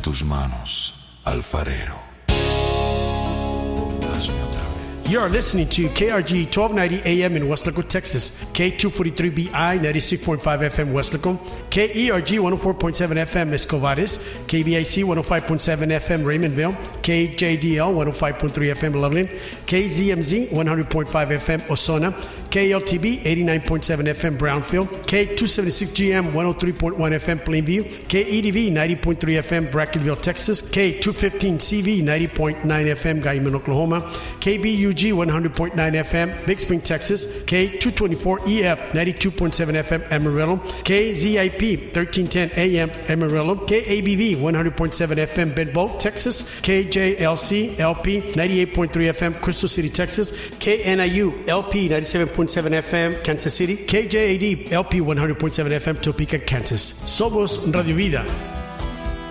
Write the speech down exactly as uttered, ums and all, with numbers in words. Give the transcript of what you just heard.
tus manos, alfarero. Hazme otra vez. You're listening to K R G twelve ninety A M in Weslaco, Texas, K two forty-three B I ninety-six point five F M Weslaco, K E R G one oh four point seven F M Escovares, K B I C one oh five point seven F M Raymondville, K J D L one oh five point three F M Loveland, K Z M Z one hundred point five F M Osona, K L T B eighty-nine point seven F M Brownfield, K two seventy-six G M one oh three point one F M Plainview, K E D V ninety point three F M Brackenville, Texas, K two fifteen C V ninety point nine F M Guyman, Oklahoma, K B U G one hundred point nine F M Big Spring, Texas, K two twenty-four E F ninety-two point seven F M Amarillo, K Z I P thirteen ten A M Amarillo, K A B V one hundred point seven F M Bedboe, Texas, K J L C L P ninety-eight point three F M Crystal City, Texas, K N I U L P ninety-seven point seven F M Kansas City, K J A D L P one hundred point seven F M Topeka, Kansas. Somos Radio Vida.